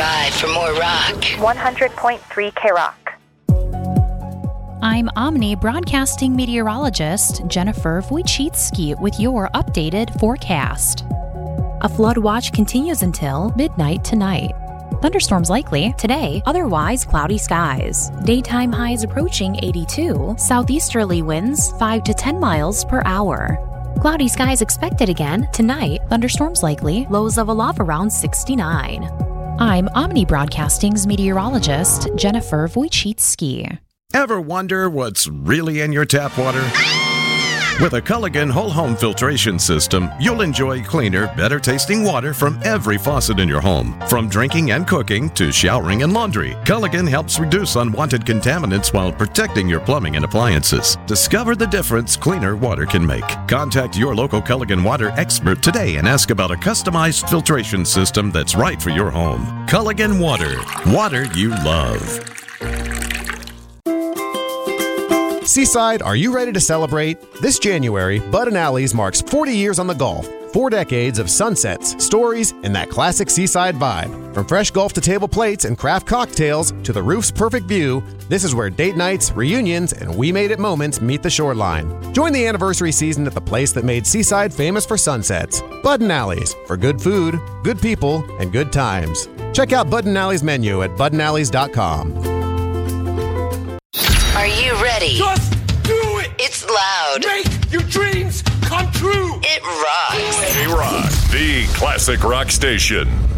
by for more rock. 100.3 K-Rock. I'm Omni broadcasting meteorologist Jennifer Wojcicki with your updated forecast. A flood watch continues until midnight tonight. Thunderstorms likely today, otherwise cloudy skies. Daytime highs approaching 82, southeasterly winds 5 to 10 miles per hour. Cloudy skies expected again tonight, thunderstorms likely, lows of a low around 69. I'm Omni Broadcasting's meteorologist Jennifer Wojcicki. Ever wonder what's really in your tap water? With a Culligan whole home filtration system, you'll enjoy cleaner, better tasting water from every faucet in your home. From drinking and cooking to showering and laundry, Culligan helps reduce unwanted contaminants while protecting your plumbing and appliances. Discover the difference cleaner water can make. Contact your local Culligan water expert today and ask about a customized filtration system that's right for your home. Culligan Water. Water you love. Seaside, are you ready to celebrate? This January, Bud & Alley's marks 40 years on the Gulf. 4 decades of sunsets, stories, and that classic seaside vibe. From fresh Gulf to table plates and craft cocktails to the roof's perfect view, this is where date nights, reunions, and we made it moments meet the shoreline. Join the anniversary season at the place that made Seaside famous for sunsets. Bud & Alley's, for good food, good people, and good times. Check out Bud & Alley's menu at budandalleys.com. Are you ready? Just do it! It's loud. Make your dreams come true! It rocks. K-Rock, the classic rock station.